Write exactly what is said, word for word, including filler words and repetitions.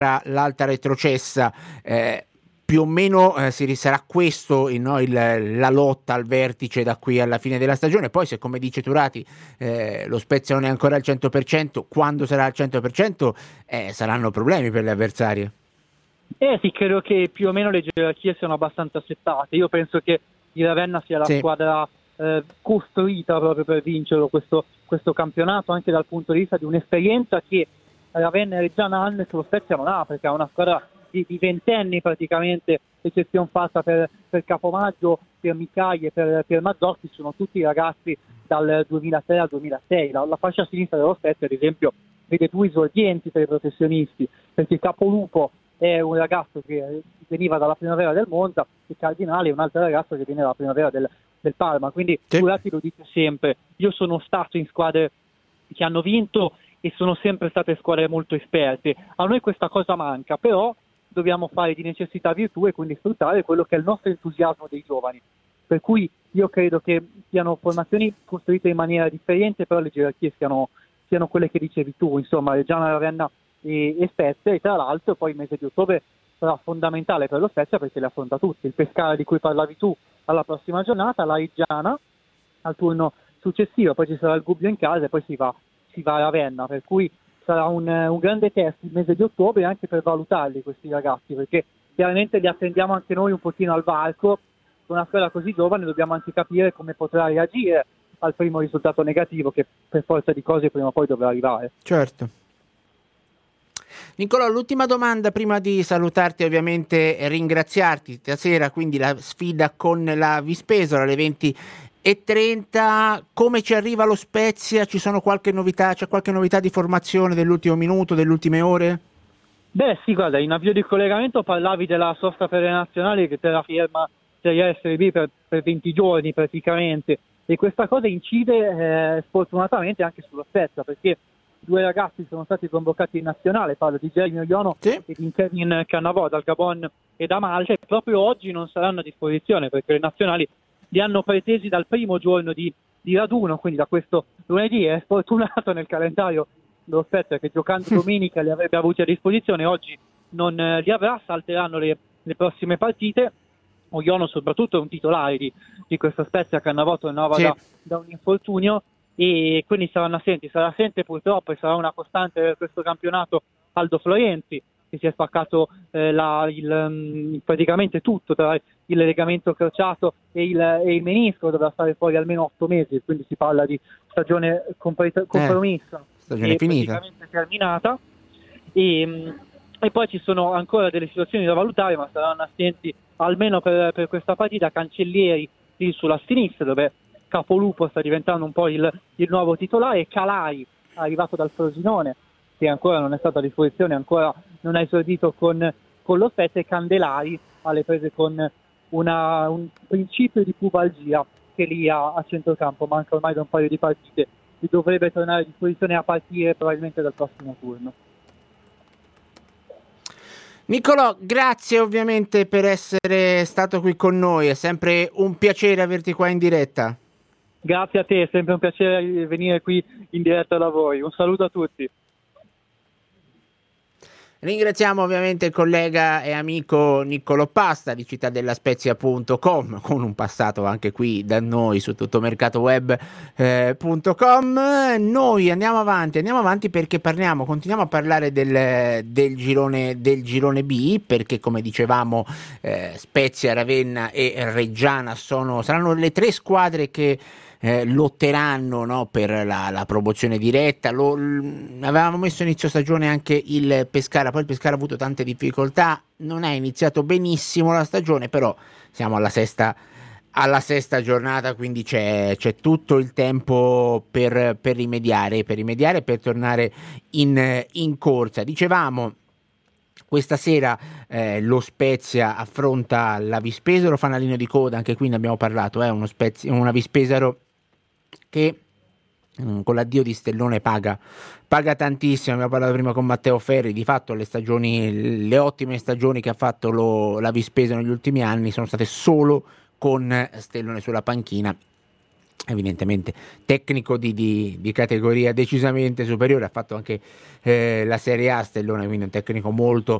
l'alta retrocessa. Eh, più o meno eh, si sarà questo il, no, il, la lotta al vertice da qui alla fine della stagione. Poi se, come dice Turati, eh, lo Spezia non è ancora al cento per cento, quando sarà al cento per cento eh, saranno problemi per le avversarie. Eh sì, credo che più o meno le gerarchie siano abbastanza settate. Io penso che il Ravenna sia la sì. squadra eh, costruita proprio per vincerlo questo, questo campionato, anche dal punto di vista di un'esperienza che Ravenna e Reggiana hanno e che lo Spezia non ha, perché ha una squadra di, di ventenni praticamente, eccezione fatta per, per Capomaggio, per Micai e per, per Mazzotti, sono tutti ragazzi dal duemilasei al duemilasei. La, la fascia sinistra dello Spezia, ad esempio, vede due esordienti per i professionisti, perché Capolupo è un ragazzo che veniva dalla primavera del Monza e Cardinale è un altro ragazzo che viene dalla primavera del, del Parma. Quindi sì. Turati lo dice sempre: io sono stato in squadre che hanno vinto e sono sempre state squadre molto esperte. A noi questa cosa manca, però dobbiamo fare di necessità virtù e quindi sfruttare quello che è il nostro entusiasmo dei giovani. Per cui io credo che siano formazioni costruite in maniera differente, però le gerarchie siano, siano quelle che dicevi tu, insomma, Reggiana, Ravenna e, e Spezia, e tra l'altro poi il mese di ottobre sarà fondamentale per lo Spezia perché le affronta tutti. Il Pescara di cui parlavi tu alla prossima giornata, la Reggiana al turno successivo, poi ci sarà il Gubbio in casa e poi si va, si va a Ravenna, per cui sarà un, un grande test il mese di ottobre anche per valutarli questi ragazzi, perché chiaramente li attendiamo anche noi un pochino al varco. Con una squadra così giovane dobbiamo anche capire come potrà reagire al primo risultato negativo che per forza di cose prima o poi dovrà arrivare. Certo. Nicolò, l'ultima domanda prima di salutarti, ovviamente ringraziarti. Stasera quindi la sfida con la Vispesaro alle venti e trenta. Come ci arriva lo Spezia? Ci sono qualche novità? C'è qualche novità di formazione dell'ultimo minuto, delle ultime ore? Beh sì, guarda, in avvio di collegamento parlavi della sosta per le nazionali che terrà firma Serie Serie B per, per venti giorni praticamente, e questa cosa incide eh, sfortunatamente anche sullo Spezia, perché due ragazzi sono stati convocati in nazionale, parlo di Jeremy Oyono sì. e di Kevin Cannavò dal Gabon e da Malta, e proprio oggi non saranno a disposizione perché le nazionali li hanno pretesi dal primo giorno di, di raduno, quindi da questo lunedì. È sfortunato nel calendario dello Spezia che giocando domenica li avrebbe avuti a disposizione, oggi non eh, li avrà, salteranno le, le prossime partite. Oyono soprattutto è un titolare di, di questa Spezia, Cannavò tornava sì. da, da un infortunio e quindi saranno assenti. Sarà assente purtroppo e sarà una costante per questo campionato Aldo Florenzi, che si è spaccato eh, la, il, praticamente tutto tra il legamento crociato e il, e il menisco, dovrà stare fuori almeno otto mesi, quindi si parla di stagione compre- compromessa, eh, stagione e finita, praticamente terminata. E, e poi ci sono ancora delle situazioni da valutare, ma saranno assenti almeno per, per questa partita Cancellieri lì sulla sinistra, dove Capolupo sta diventando un po' il, il nuovo titolare, Calai arrivato dal Frosinone che ancora non è stato a disposizione, ancora non ha esordito con, con lo Spezia, e Candelari alle prese con una, un principio di pubalgia che lì a, a centrocampo manca ormai da un paio di partite e dovrebbe tornare a disposizione a partire probabilmente dal prossimo turno. Nicolò, grazie ovviamente per essere stato qui con noi, è sempre un piacere averti qua in diretta. Grazie a te, è sempre un piacere venire qui in diretta da voi. Un saluto a tutti. Ringraziamo ovviamente il collega e amico Niccolò Pasta di cittadellaspezia punto com, con un passato anche qui da noi su tuttomercatoweb punto com. Noi andiamo avanti, andiamo avanti perché parliamo, continuiamo a parlare del, del girone del girone B, perché come dicevamo eh, Spezia, Ravenna e Reggiana sono, saranno le tre squadre che Eh, lotteranno, no, per la, la promozione diretta. Lo, l, avevamo messo inizio stagione anche il Pescara, poi il Pescara ha avuto tante difficoltà, non è iniziato benissimo la stagione, però siamo alla sesta, alla sesta giornata, quindi c'è, c'è tutto il tempo per, per rimediare, per rimediare e per tornare in, in corsa. Dicevamo, questa sera eh, lo Spezia affronta la Vispesaro, fanalino di coda, anche qui ne abbiamo parlato, eh, uno Spezia, una Vispesaro che mh, con l'addio di Stellone paga, paga tantissimo. Abbiamo parlato prima con Matteo Ferri, di fatto le stagioni, le ottime stagioni che ha fatto lo, la Vispesaro negli ultimi anni sono state solo con Stellone sulla panchina, evidentemente tecnico di, di, di categoria decisamente superiore, ha fatto anche eh, la Serie A Stellone, quindi un tecnico molto